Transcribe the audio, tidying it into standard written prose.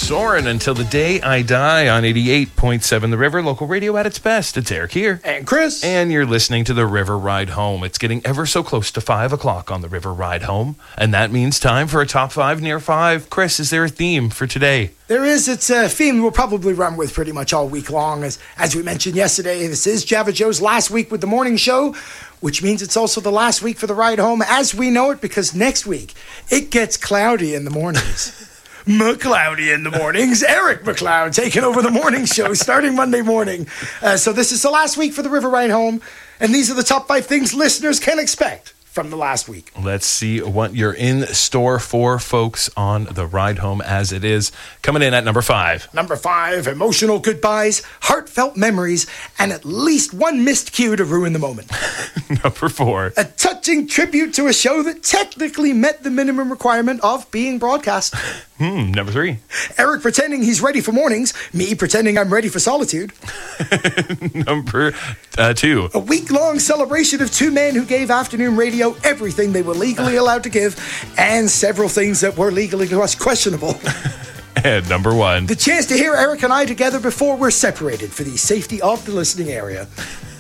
Soaring until the day I die on 88.7 The River, local radio at its best. It's Eric here. And Chris. And you're listening to The River Ride Home. It's getting ever so close to 5 o'clock on The River Ride Home. And that means time for a top 5 near 5. Chris, is there a theme for today? There is. It's a theme we'll probably run with pretty much all week long. As we mentioned yesterday, this is Java Joe's last week with the morning show, which means it's also the last week for the ride home as we know it, because next week it gets cloudy in the mornings. McCloudy in the mornings. Eric McLeod taking over the morning show starting Monday morning. So this is the last week for the River Ride Home, and these are the top 5 things listeners can expect from the last week. Let's see what you're in store for, folks, on the ride home as it is. Coming in at number 5. Number 5, emotional goodbyes, heartfelt memories, and at least one missed cue to ruin the moment. Number 4. A touching tribute to a show that technically met the minimum requirement of being broadcast. Number 3. Eric pretending he's ready for mornings, me pretending I'm ready for solitude. Number 2. A week-long celebration of 2 men who gave afternoon radio everything they were legally allowed to give, and several things that were legally questionable. And number 1. The chance to hear Eric and I together before we're separated for the safety of the listening area.